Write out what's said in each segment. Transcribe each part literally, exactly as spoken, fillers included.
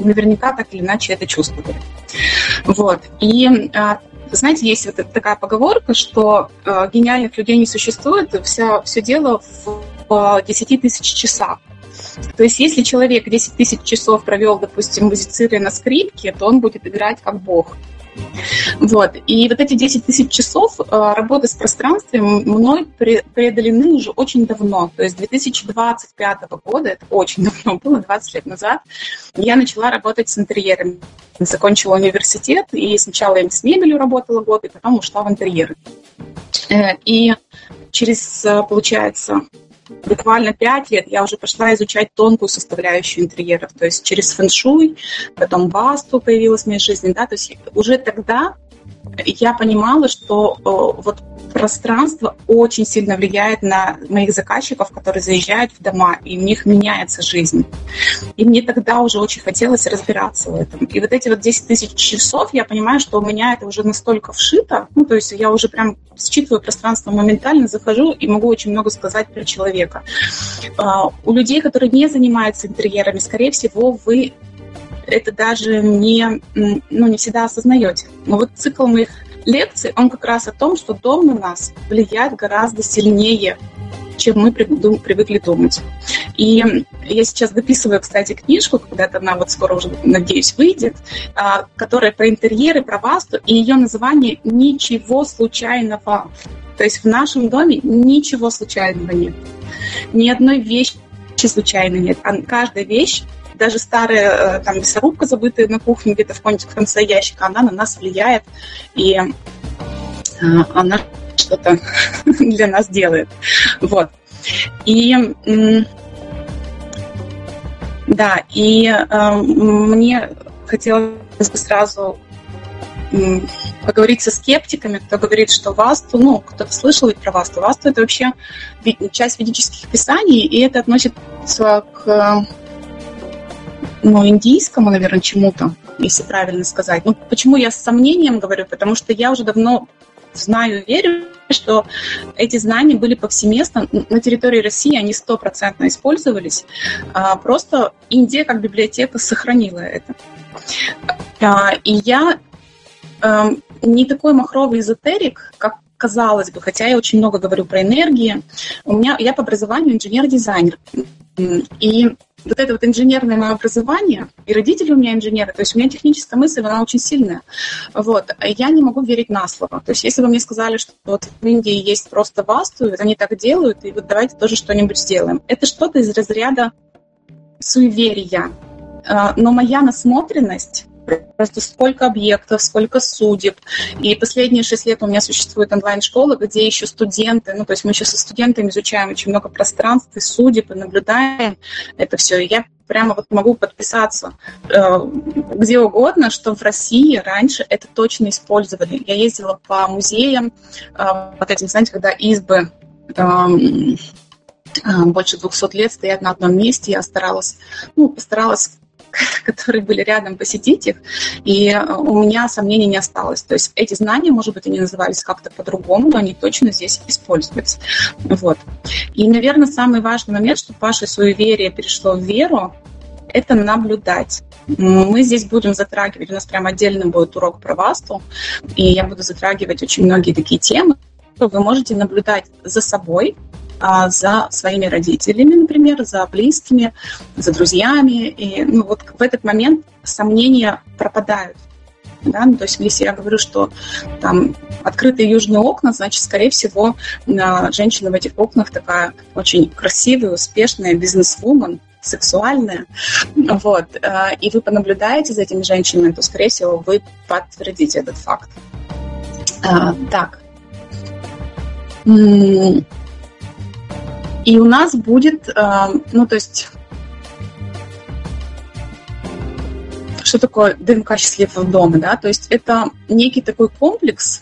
наверняка так или иначе это чувствовали. Вот. И, знаете, есть вот такая поговорка, что гениальных людей не существует, все, все дело в десяти тысяч часах. То есть если человек десять тысяч часов провел, допустим, музицируя на скрипке, то он будет играть как бог. Вот. И вот эти десять тысяч часов работы с пространством мной преодолены уже очень давно. То есть две тысячи двадцать пятого года, это очень давно было, двадцать лет назад, я начала работать с интерьерами. Закончила университет, и сначала я с мебелью работала год, и потом ушла в интерьеры. И через, получается, буквально пять лет я уже пошла изучать тонкую составляющую интерьеров, то есть через фэн-шуй, потом васту появилась в моей жизни, да, то есть уже тогда я понимала, что о, вот пространство очень сильно влияет на моих заказчиков, которые заезжают в дома, и у них меняется жизнь. И мне тогда уже очень хотелось разбираться в этом. И вот эти вот десять тысяч часов, я понимаю, что у меня это уже настолько вшито, ну, то есть я уже прям считываю пространство моментально, захожу и могу очень много сказать про человека. Uh, у людей, которые не занимаются интерьерами, скорее всего, вы это даже не, ну, не всегда осознаете. Но вот цикл моих лекций, он как раз о том, что дом на нас влияет гораздо сильнее, чем мы привыкли думать. И я сейчас дописываю, кстати, книжку, когда-то она вот скоро уже, надеюсь, выйдет, которая про интерьеры, про васту, и ее название «Ничего случайного». То есть в нашем доме ничего случайного нет. Ни одной вещи случайной нет. А каждая вещь, даже старая там мясорубка, забытая на кухне где-то в каком-нибудь конце ящика, она на нас влияет, и а, она что-то для нас делает. Вот. И да, и а, мне хотелось бы сразу поговорить со скептиками, кто говорит, что васту, ну, кто-то слышал ведь про васту. Васту — это вообще часть ведических писаний, и это относится к, ну, индийскому, наверное, чему-то, если правильно сказать. Ну, почему я с сомнением говорю? Потому что я уже давно знаю и верю, что эти знания были повсеместно. На территории России они стопроцентно использовались. Просто Индия как библиотека сохранила это. И я не такой махровый эзотерик, как казалось бы, хотя я очень много говорю про энергии. У меня, я по образованию инженер-дизайнер. И вот это вот инженерное мое образование, и родители у меня инженеры, то есть у меня техническая мысль, она очень сильная. Вот. Я не могу верить на слово. То есть если бы мне сказали, что вот в Индии есть просто васту, они так делают, и вот давайте тоже что-нибудь сделаем. Это что-то из разряда суеверия. Но моя насмотренность, просто сколько объектов, сколько судеб. И последние шесть лет у меня существует онлайн-школа, где еще студенты, ну, то есть мы еще со студентами изучаем очень много пространств и судеб, и наблюдаем это все. И я прямо вот могу подписаться э, где угодно, что в России раньше это точно использовали. Я ездила по музеям, э, вот этим, знаете, когда избы э, э, больше двухсот лет стоят на одном месте, я старалась, ну, постаралась которые были рядом, посетить их, и у меня сомнений не осталось. То есть эти знания, может быть, они назывались как-то по-другому, но они точно здесь используются. Вот. И, наверное, самый важный момент, чтобы ваше суеверие перешло в веру, это наблюдать. Мы здесь будем затрагивать, у нас прям отдельно будет урок про васту, и я буду затрагивать очень многие такие темы. Вы можете наблюдать за собой, за своими родителями, например, за близкими, за друзьями. И ну, вот в этот момент сомнения пропадают. Да? Ну, то есть если я говорю, что там открытые южные окна, значит, скорее всего, женщина в этих окнах такая очень красивая, успешная бизнес-вумен, сексуальная. Вот. И вы понаблюдаете за этими женщинами, то, скорее всего, вы подтвердите этот факт. Так. И у нас будет, ну, то есть, что такое ДНК счастливого дома, да? То есть это некий такой комплекс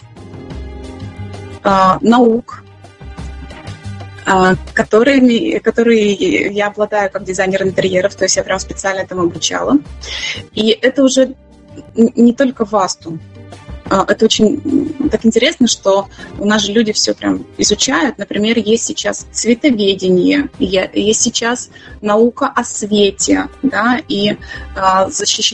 наук, которыми, которые я обладаю как дизайнер интерьеров, то есть я прям специально этому обучала. И это уже не только васту. Это очень так интересно, что у нас же люди все прям изучают. Например, есть сейчас цветоведение, есть сейчас наука о свете, да, и защищение